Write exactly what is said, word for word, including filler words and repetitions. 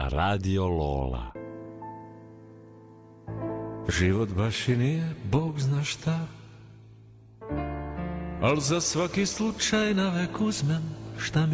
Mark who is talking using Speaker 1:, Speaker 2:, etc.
Speaker 1: Radio Lola. Život baš i nije Bog zna šta, al za svaki slučaj navek uzmem šta mi